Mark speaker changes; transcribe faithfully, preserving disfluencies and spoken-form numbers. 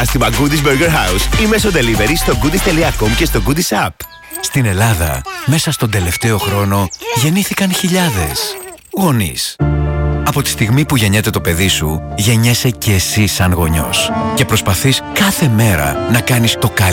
Speaker 1: κατάστημα Goodies Burger House ή μέσω delivery στο goodies τελεία com και στο Goodies App.
Speaker 2: Στην Ελλάδα, μέσα στον τελευταίο χρόνο, γεννήθηκαν χιλιάδες γονείς. Από τη στιγμή που γεννιέται το παιδί σου, γεννιέσαι και εσύ σαν γονιός. Και προσπαθείς κάθε μέρα να κάνεις το καλύτερο